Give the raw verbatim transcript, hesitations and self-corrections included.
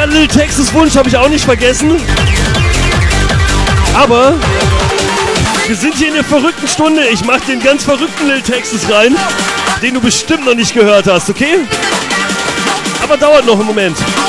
Ja, Lil Texas Wunsch habe ich auch nicht vergessen. Aber wir sind hier in der verrückten Stunde. Ich mach den ganz verrückten Lil Texas rein, den du bestimmt noch nicht gehört hast, okay? Aber dauert noch einen Moment.